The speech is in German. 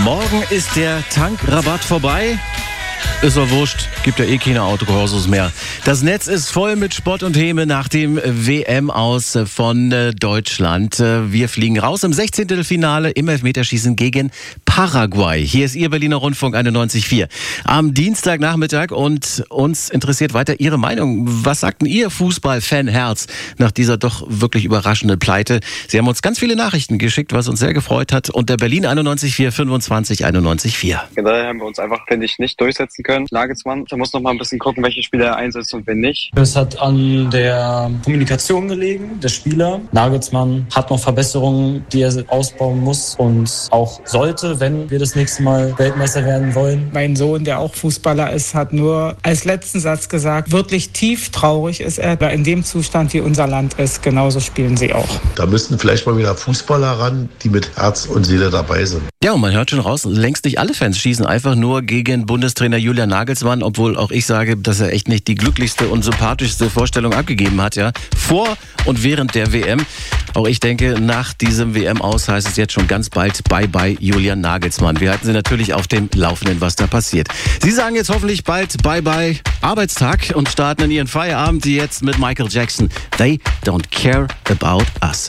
Morgen ist der Tankrabatt vorbei. Ist doch wurscht, gibt ja eh keine Autokorsos mehr. Das Netz ist voll mit Spott und Häme nach dem WM-Aus von Deutschland. Wir fliegen raus im 16. Finale im Elfmeterschießen gegen Paraguay. Hier ist Ihr Berliner Rundfunk 91.4 am Dienstagnachmittag und uns interessiert weiter Ihre Meinung. Was sagt denn Ihr Fußball-Fan-Herz nach dieser doch wirklich überraschenden Pleite? Sie haben uns ganz viele Nachrichten geschickt, was uns sehr gefreut hat, unter Berlin 91.4 25 91.4. Generell haben wir uns einfach, finde ich, nicht durchsetzen können. Nagelsmann, der muss noch mal ein bisschen gucken, welche Spieler er einsetzt und wen nicht. Es hat an der Kommunikation gelegen, der Spieler. Nagelsmann hat noch Verbesserungen, die er ausbauen muss und auch sollte, wenn wir das nächste Mal Weltmeister werden wollen. Mein Sohn, der auch Fußballer ist, hat nur als letzten Satz gesagt, wirklich tief traurig ist er. In dem Zustand, wie unser Land ist, genauso spielen sie auch. Da müssten vielleicht mal wieder Fußballer ran, die mit Herz und Seele dabei sind. Ja, und man hört schon raus, längst nicht alle Fans schießen einfach nur gegen Bundestrainer Julian Nagelsmann, obwohl auch ich sage, dass er echt nicht die glücklichste und sympathischste Vorstellung abgegeben hat, ja, vor und während der WM. Auch ich denke, nach diesem WM-Aus heißt es jetzt schon ganz bald Bye-bye Julian Nagelsmann. Wir halten Sie natürlich auf dem Laufenden, was da passiert. Sie sagen jetzt hoffentlich bald Bye-bye Arbeitstag und starten in Ihren Feierabend jetzt mit Michael Jackson. They don't care about us.